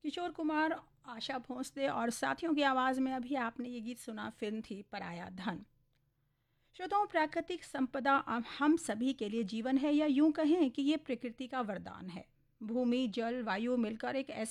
किशोर कुमार, आशा भोसले और साथियों की आवाज़ में अभी आपने ये गीत सुना, फिल्म थी पराया धन। श्रोताओं, प्राकृतिक संपदा हम सभी के लिए जीवन है, या यूं कहें कि ये प्रकृति का वरदान है। भूमि, जल, वायु मिलकर एक ऐसी